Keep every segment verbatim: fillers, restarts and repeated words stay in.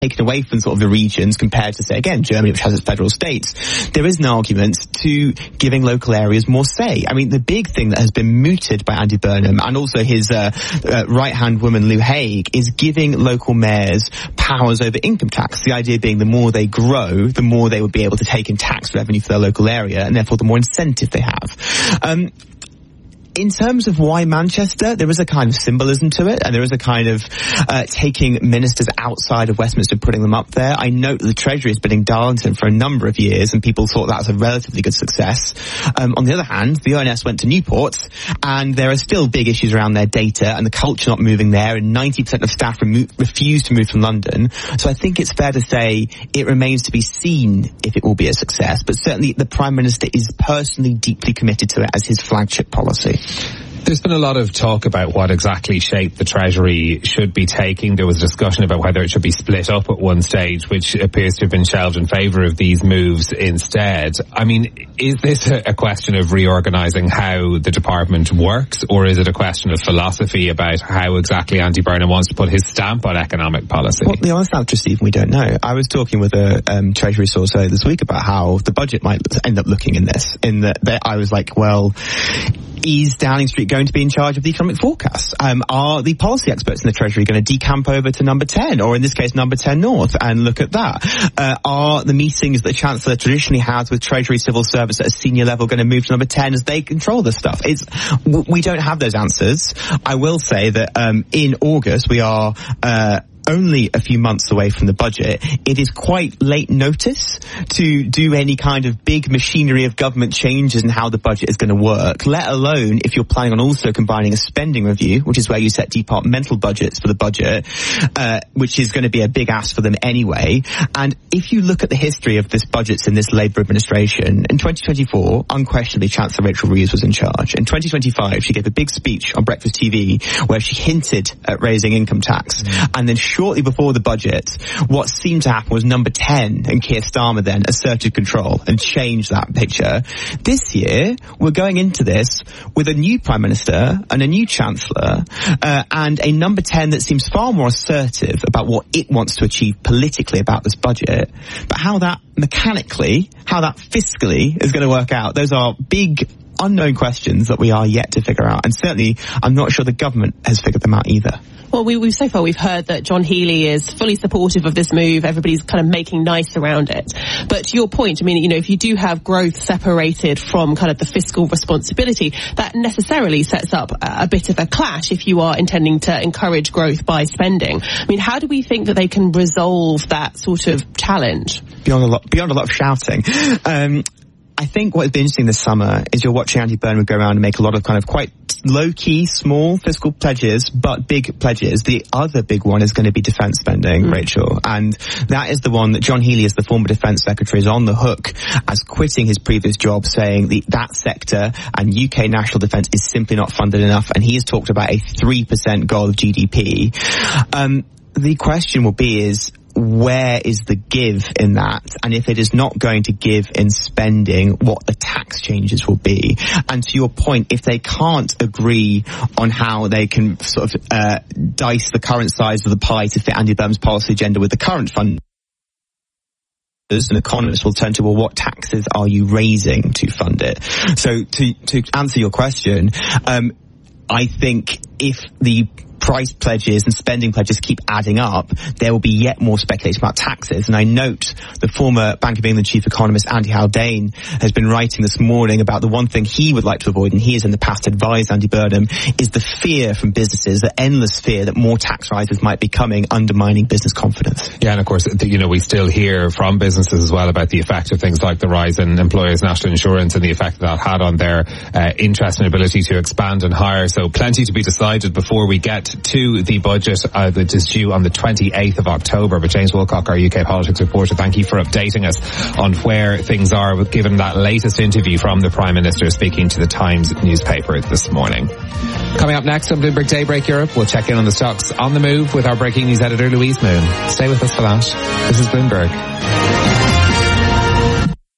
taken away from sort of the regions compared to, say, again, Germany, which has its federal states, there is an argument to giving local areas more say. I mean, the big thing that has been mooted by Andy Burnham and also his uh, uh, right-hand woman, Lou Haig, is giving local mayors powers over income tax. The idea being the more they grow, the more they would be able to take in tax revenue for their local area, and therefore the more incentive they have. Um, In terms of why Manchester, there is a kind of symbolism to it, and there is a kind of uh, taking ministers outside of Westminster, putting them up there. I note that the Treasury has been in Darlington for a number of years, and people thought that was a relatively good success. Um, on the other hand, the O N S went to Newport, and there are still big issues around their data, and the culture not moving there, and ninety percent of staff remo- refuse to move from London. So I think it's fair to say it remains to be seen if it will be a success, but certainly the Prime Minister is personally deeply committed to it as his flagship policy. There's been a lot of talk about what exactly shape the Treasury should be taking. There was a discussion about whether it should be split up at one stage, which appears to have been shelved in favour of these moves instead. I mean, is this a question of reorganising how the department works, or is it a question of philosophy about how exactly Andy Burnham wants to put his stamp on economic policy? Well, the honest answer, Stephen, we don't know. I was talking with a um, Treasury source earlier this week about how the budget might end up looking in this. In that, that I was like, well, is Downing Street going to be in charge of the economic forecast? Um, are the policy experts in the Treasury going to decamp over to number ten, or in this case number ten North, and look at that? Uh, are the meetings that the Chancellor traditionally has with Treasury civil servants at a senior level going to move to number ten as they control this stuff? It's, we don't have those answers. I will say that um, in August we are uh, only a few months away from the budget. It is quite late notice to do any kind of big machinery of government changes in how the budget is going to work, let alone if you're planning on also combining a spending review, which is where you set departmental budgets for the budget, uh, which is going to be a big ask for them anyway. And if you look at the history of this budgets in this Labour administration, in twenty twenty-four, unquestionably Chancellor Rachel Reeves was in charge. In twenty twenty-five, she gave a big speech on Breakfast T V where she hinted at raising income tax. Mm. And then shortly before the budget, what seemed to happen was number ten and Keir Starmer then asserted control and changed that picture. This year, we're going into this with a new Prime Minister and a new Chancellor, uh, and a number ten that seems far more assertive about what it wants to achieve politically about this budget. But how that mechanically, how that fiscally is going to work out, those are big unknown questions that we are yet to figure out. And certainly, I'm not sure the government has figured them out either. Well, we, we've so far we've heard that John Healey is fully supportive of this move. Everybody's kind of making nice around it. But to your point, I mean, you know, if you do have growth separated from kind of the fiscal responsibility, that necessarily sets up a, a bit of a clash if you are intending to encourage growth by spending. I mean, how do we think that they can resolve that sort of challenge? Beyond a lot, beyond a lot of shouting. Um, I think what has been interesting this summer is you're watching Andy Burnham go around and make a lot of kind of quite low-key, small fiscal pledges, but big pledges. The other big one is going to be defence spending, mm. Rachel, and that is the one that John Healey, as the former Defence Secretary, is on the hook as quitting his previous job, saying the, that sector and U K national defence is simply not funded enough, and he has talked about a three percent goal of G D P. Um, the question will be is, where is the give in that? And if it is not going to give in spending, what the tax changes will be. And to your point, if they can't agree on how they can sort of uh, dice the current size of the pie to fit Andy Burnham's policy agenda with the current fund, and economists will turn to, well, what taxes are you raising to fund it? So to, to answer your question, um, I think if the price pledges and spending pledges keep adding up, there will be yet more speculation about taxes. And I note the former Bank of England chief economist Andy Haldane has been writing this morning about the one thing he would like to avoid, and he has in the past advised Andy Burnham, is the fear from businesses, the endless fear that more tax rises might be coming, undermining business confidence. Yeah, and of course, you know, we still hear from businesses as well about the effect of things like the rise in employers' national insurance and the effect that had on their uh, interest and ability to expand and hire. So plenty to be decided before we get to the budget uh, that is due on the twenty-eighth of October. But James Wilcock, our U K politics reporter, thank you for updating us on where things are, given that latest interview from the Prime Minister speaking to the Times newspaper this morning. Coming up next on Bloomberg Daybreak Europe, we'll check in on the stocks on the move with our breaking news editor Louise Moon. Stay with us for that. This is Bloomberg.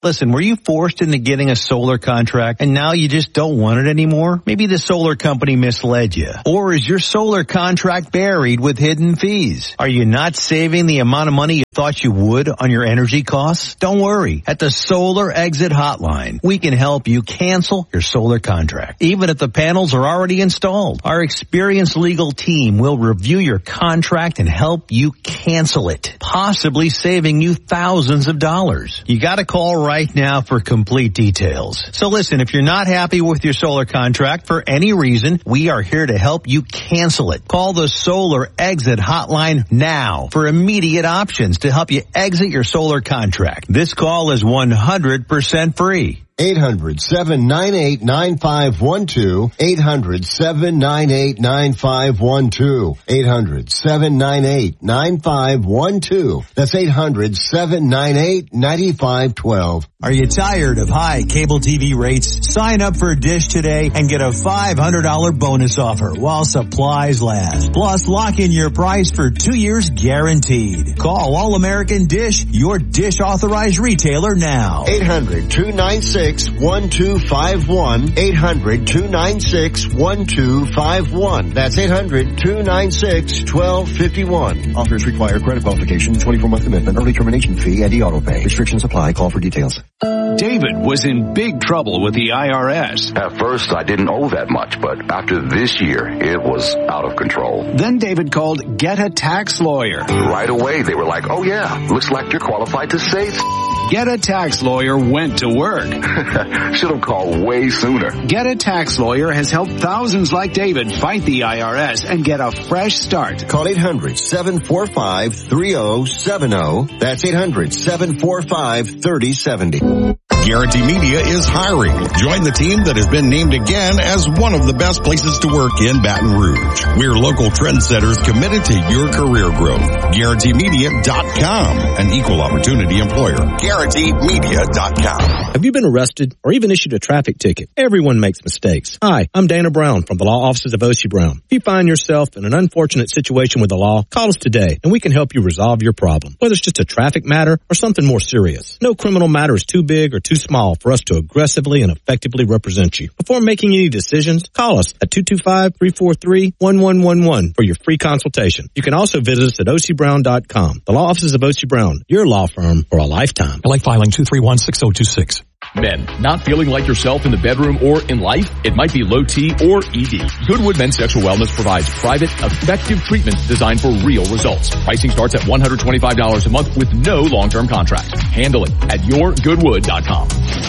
Listen, were you forced into getting a solar contract and now you just don't want it anymore? Maybe the solar company misled you. Or is your solar contract buried with hidden fees? Are you not saving the amount of money you thought you would on your energy costs? Don't worry. At the Solar Exit Hotline, we can help you cancel your solar contract, even if the panels are already installed. Our experienced legal team will review your contract and help you cancel it, possibly saving you thousands of dollars. You gotta call right right now for complete details. So listen, if you're not happy with your solar contract for any reason, we are here to help you cancel it. Call the Solar Exit Hotline now for immediate options to help you exit your solar contract. This call is one hundred percent free. eight hundred, seven nine eight, nine five one two. eight hundred, seven nine eight, nine five one two. eight hundred, seven nine eight, nine five one two. That's eight hundred, seven nine eight, nine five one two. Are you tired of high cable T V rates? Sign up for Dish today and get a five hundred dollars bonus offer while supplies last. Plus, lock in your price for two years guaranteed. Call All American Dish, your Dish authorized retailer now. eight hundred, two nine six, one two five one. eight hundred, two nine six, one two five one. That's eight hundred, two nine six, one two five one. Offers require credit qualification, twenty-four month commitment, early termination fee, and e-auto pay. Restrictions apply. Call for details. David was in big trouble with the I R S. At first, I didn't owe that much, but after this year, it was out of control. Then David called Get a Tax Lawyer. Right away, they were like, oh yeah, looks like you're qualified to save. Get a Tax Lawyer went to work. Should have called way sooner. Get a Tax Lawyer has helped thousands like David fight the I R S and get a fresh start. Call eight hundred, seven four five, three oh seven oh. That's eight hundred, seven four five, three oh seven oh. Guarantee Media is hiring. Join the team that has been named again as one of the best places to work in Baton Rouge. We're local trendsetters committed to your career growth. Guarantee Media dot com, an equal opportunity employer. Guarantee Media dot com. Have you been arrested or even issued a traffic ticket? Everyone makes mistakes. Hi, I'm Dana Brown from the law offices of O C Brown. If you find yourself in an unfortunate situation with the law, call us today and we can help you resolve your problem. Whether it's just a traffic matter or something more serious. No criminal matter is too big or too small for us to aggressively and effectively represent you. Before making any decisions, call us at two two five, three four three, one one one one for your free consultation. You can also visit us at O C Brown dot com. The law offices of O C Brown, your law firm for a lifetime. L A filing two three one, six oh two six. Men, not feeling like yourself in the bedroom or in life? It might be low T or E D. Goodwood Men's Sexual Wellness provides private, effective treatments designed for real results. Pricing starts at one hundred twenty-five dollars a month with no long-term contract. Handle it at your goodwood dot com.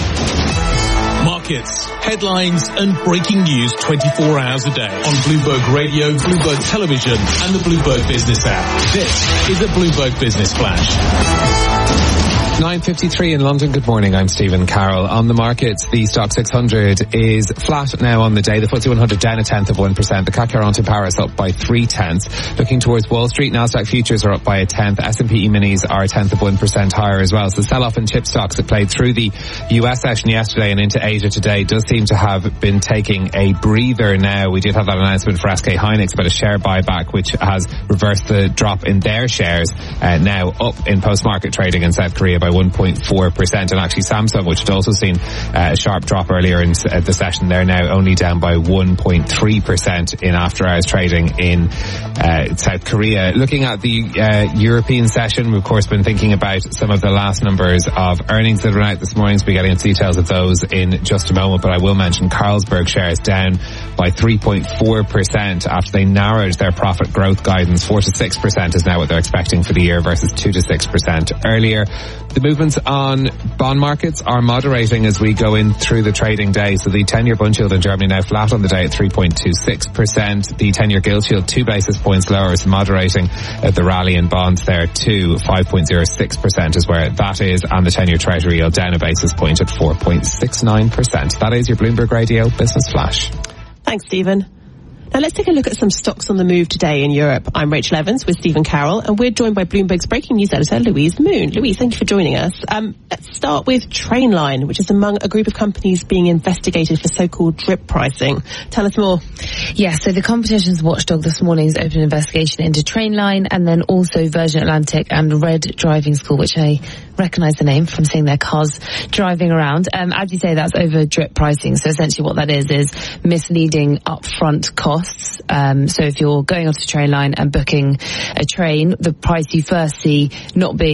Markets, headlines and breaking news twenty-four hours a day on Bloomberg Radio, Bloomberg Television and the Bloomberg Business app. This is a Bloomberg Business Flash. nine fifty-three in London. Good morning. I'm Stephen Carroll. On the markets, the Stock six hundred is flat now on the day. The F T S E one hundred down a tenth of one percent. The C A C quarante in Paris up by three tenths. Looking towards Wall Street, Nasdaq futures are up by a tenth. S and P E-minis are a tenth of one percent higher as well. So the sell-off in chip stocks that played through the U S session yesterday and into Asia today does seem to have been taking a breather now. We did have that announcement for S K Hynix about a share buyback, which has reversed the drop in their shares, uh, now up in post-market trading in South Korea by one point four percent. And actually Samsung, which had also seen uh, a sharp drop earlier in uh, the session, they're now only down by one point three percent in after-hours trading in uh, South Korea. Looking at the uh, European session, we've of course been thinking about some of the last numbers of earnings that went out this morning, so we'll be getting into details of those in just a moment. But I will mention Carlsberg shares down by three point four percent after they narrowed their profit growth guidance. four to six percent is now what they're expecting for the year versus two to six percent earlier. The movements on bond markets are moderating as we go in through the trading day. So the ten-year bund yield in Germany now flat on the day at three point two six percent. The ten-year gilt yield two basis points lower, so moderating at the rally in bonds there to five point oh six percent is where that is. And the ten-year treasury yield down a basis point at four point six nine percent. That is your Bloomberg Radio Business Flash. Thanks, Stephen. Now let's take a look at some stocks on the move today in Europe. I'm Rachel Evans with Stephen Carroll, and we're joined by Bloomberg's breaking news editor, Louise Moon. Louise, thank you for joining us. Um, let's start with Trainline, which is among a group of companies being investigated for so-called drip pricing. Tell us more. Yeah, so the competition's watchdog this morning has opened an investigation into Trainline and then also Virgin Atlantic and Red Driving School, which I recognise the name from seeing their cars driving around. Um, as you say, that's over drip pricing. So essentially what that is, is misleading upfront costs. Um, so if you're going onto Trainline and booking a train, the price you first see not being